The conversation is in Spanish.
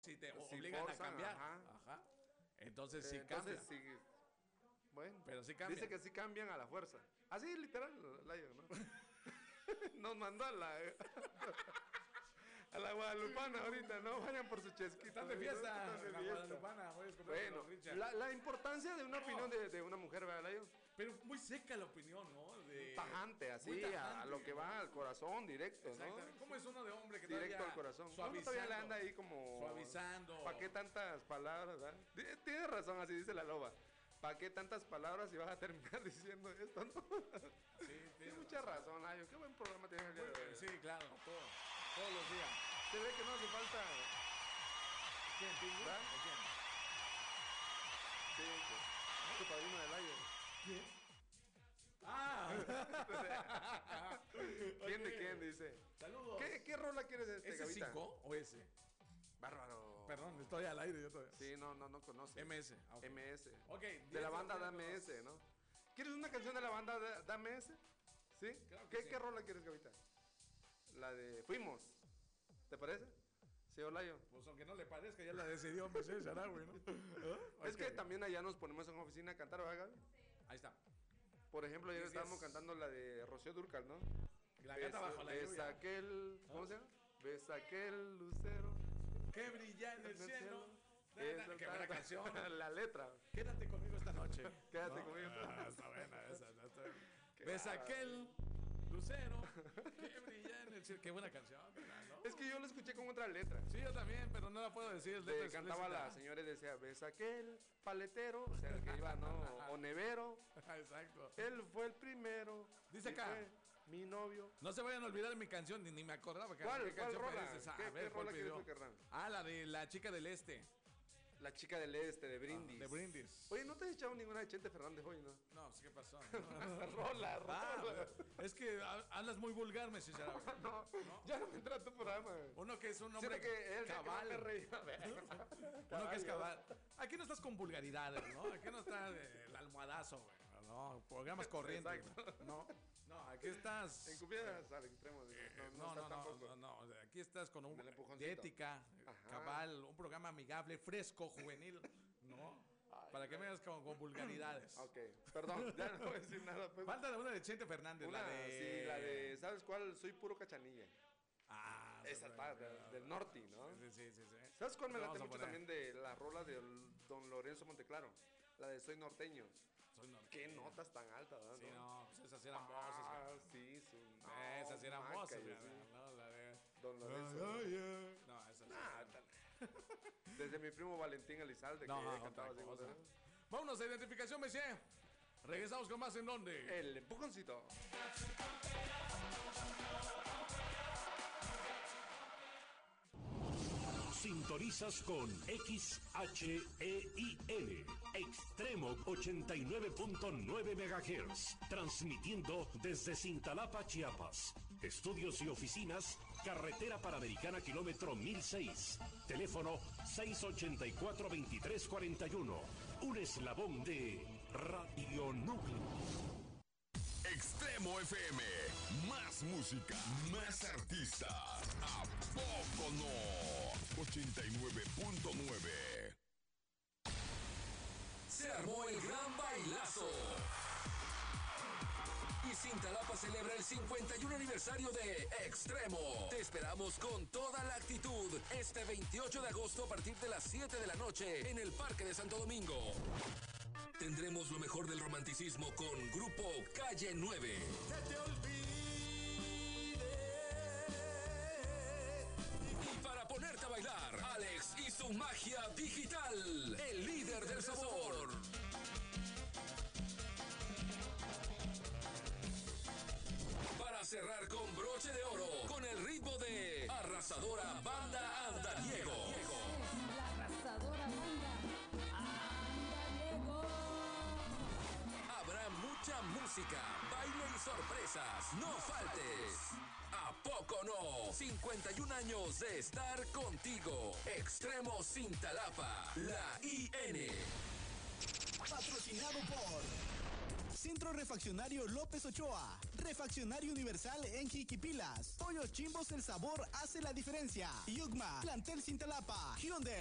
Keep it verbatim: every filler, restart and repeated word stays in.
si te si obligan forzan, a cambiar. Ajá. Ajá. Entonces sí Eh, entonces, cambia. sí, bueno, pero sí cambia. Dice que sí cambian a la fuerza. Así literal, Layo, ¿no? Nos mandó a la a la guadalupana ahorita, no vayan por su chesquito. Están de fiesta, Están de la fiesta. guadalupana. Voy a escuchar Bueno, con Richard. la, la importancia de una No. opinión de, de una mujer, ¿verdad, Layo? Pero muy seca la opinión, ¿no? De... Tajante, así, muy a, tajante, a lo que va al corazón, directo, Exactamente. ¿no? ¿Cómo es uno de hombre que Directo todavía al corazón. Uno suavizando, todavía le anda ahí como... suavizando. ¿Para qué tantas palabras, verdad? Tienes razón, así dice la loba. ¿Para qué tantas palabras si vas a terminar diciendo esto, no? Sí, tienes mucha razón, Layo. Qué buen programa tienes el día de hoy. Sí, claro, todo, todos los días. Se ve que no hace falta... ¿Quién, Pingu? ¿verdad? ¿O quién? Sí, que... tu padrino de Layo. ¿Quién? ¡Ah! ¿Quién de Ok. quién? Dice. Saludos. ¿Qué, qué rola quieres de este, ¿Ese Gavita? cinco o ese? Bárbaro. Perdón, estoy al aire yo todavía. Sí, no, no, no conoce. M S. Ah, ok. M S. Ok, De diez la banda de Dame los- S, ¿no? ¿Quieres una canción de la banda de- Dame S? ¿Sí? Claro que ¿Qué, sí. ¿Qué rola quieres, Gavita? La de Fuimos. ¿Te parece? Sí, Olayo. Pues aunque no le parezca, ya la decidió Moisés Saragüe, ¿no? ¿Ah? Es Ok. que también allá nos ponemos en oficina a cantar, ¿verdad, Gaby? Ahí está. Por ejemplo, ayer Diez, estábamos diez. cantando la de Rocío Dúrcal, ¿no? La gata Besa- bajo la besa lluvia. aquel... ¿Cómo se llama? Besa aquel lucero. Que brilla en el cielo. Na, Esa- na, Qué buena canción. La letra. Quédate conmigo esta noche. Quédate ¿No? conmigo. Ah, está buena esa. no está- Qué Ves bárbaro. aquel lucero que brilla en el cielo. Qué buena canción, ¿verdad? ¿No? Es que yo lo escuché con otra letra. Sí, yo también, pero no la puedo decir. Es letra De, cantaba explícita. la señora y decía, ves aquel paletero, o sea, el que iba, ¿no? O nevero. Exacto. Él fue el primero. Dice y acá. fue mi novio. No se vayan a olvidar mi canción, ni, ni me acordaba. que- ¿Cuál? ¿Qué ¿Cuál canción rola? fue esa? ¿Qué- A ver, qué ¿cuál rola quieres pidió? tú, carnal? Ah, la de la chica del este. La chica del este, de Brindis. De Brindis. Oye, ¿no te has echado ninguna de Chente Fernández hoy, no? No, sí, ¿qué pasó? rola, Ah, rola. es que ha- hablas muy vulgar, Messi Sarabia. No, ya no me entra tu programa. Uno que es un Siento hombre que él cabal. Que no me reía. Uno que es cabal. Aquí no estás con vulgaridades, ¿no? Aquí no está eh, el almohadazo, güey. No, programas corrientes. Exacto. No, no, aquí estás. Encubridas al extremo. digo, Eh, No, no, No, no, está no, tampoco. no, no, aquí estás con un Del empujoncito. de ética, Ajá. cabal, un programa amigable, fresco, juvenil, ¿no? Para que me hagas con, con vulgaridades. Ok, perdón, ya no voy a decir nada. Pues. Falta de una de Chente Fernández, Una, la de. sí, la de, ¿sabes cuál? Soy puro cachanilla. Ah, Esa sí, está, sí, de- del norte, ¿no? Sí, sí, sí, sí. ¿Sabes cuál me Lo late vamos a mucho poner. también de la rola de Don Lorenzo Monteclaro? La de Soy Norteño. Soy norteño. Qué notas tan altas, ¿verdad? Sí, no, pues esas eran voces. Ah, güey. sí, su. Esas eran maca, voces, y güey, así. ¿no? La de. Don Lorenzo. No, esas sí. Ah, tan- Desde mi primo Valentín Elizalde, No, que otra cantaba así. cosa. ¿no? Vámonos a identificación, Messier. Regresamos con más en dónde. El empujoncito. Sintonizas con X H E I L, Extremo ochenta y nueve punto nueve megahertz, transmitiendo desde Cintalapa, Chiapas. Estudios y oficinas, Carretera Panamericana, kilómetro mil seis. Teléfono seis ochenta y cuatro, veintitrés cuarenta y uno. Un eslabón de Radio Núcleo. Extremo F M, más música, más artistas. ¿A poco no? ochenta y nueve punto nueve. Se armó el gran bailazo. Y Cintalapa celebra el cincuenta y uno aniversario de Extremo. Te esperamos con toda la actitud este veintiocho de agosto a partir de las siete de la noche en el Parque de Santo Domingo. Tendremos lo mejor del romanticismo con Grupo Calle nueve. Se te olvide. Y para ponerte a bailar, Alex y su magia digital, el líder del sabor. Para cerrar con broche de oro, con el ritmo de Arrasadora Banda Andariego. La arrasadora banda Andariego. Habrá mucha música, baile y sorpresas. No faltes. ¿A poco no? cincuenta y un años de estar contigo. Extremo Cintalapa, la I N. Patrocinado por Centro Refaccionario López Ochoa. Refaccionario Universal en Jiquipilas. Pollos Chimbos, el sabor hace la diferencia. Yugma, Plantel Cintalapa. Hyundai.